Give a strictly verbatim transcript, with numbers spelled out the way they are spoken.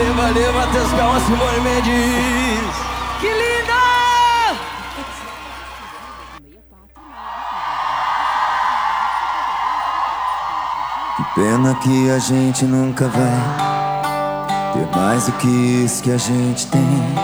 valeu, valeu, Matheus Calma, Simone Mendes. Que linda! Que pena que a gente nunca vai ter mais do que isso que a gente tem.